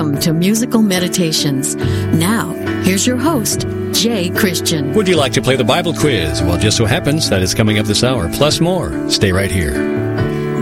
Welcome to Musical Meditations. Now, here's your host, Jay Christian. Would you like to play the Bible quiz? Well, just so happens that it's coming up this hour, plus more. Stay right here.